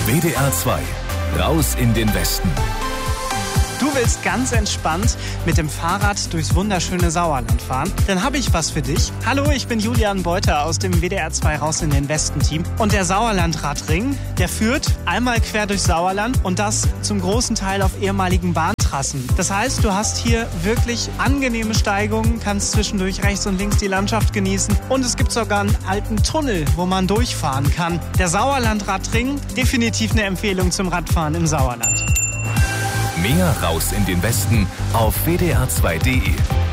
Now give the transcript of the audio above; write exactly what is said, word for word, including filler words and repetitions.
W D R zwei. Raus in den Westen. Du willst ganz entspannt mit dem Fahrrad durchs wunderschöne Sauerland fahren? Dann habe ich was für dich. Hallo, ich bin Julian Beuter aus dem W D R zwei Raus in den Westen Team. Und der Sauerlandradring, der führt einmal quer durchs Sauerland und das zum großen Teil auf ehemaligen Bahntrassen. Das heißt, du hast hier wirklich angenehme Steigungen, kannst zwischendurch rechts und links die Landschaft genießen und es gibt sogar einen alten Tunnel, wo man durchfahren kann. Der Sauerlandradring, definitiv eine Empfehlung zum Radfahren im Sauerland. Mehr Raus in den Westen auf W D R zwei punkt de.